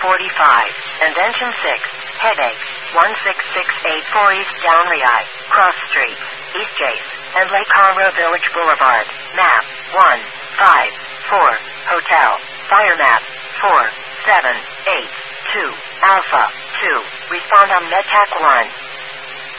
Invention 6, Headache, 16684 East Downriai, Cross Street, East Chase, and Lake Conroe Village Boulevard. Map, 154, Hotel, Fire Map, 4782, Alpha, 2, respond on MedTech 1.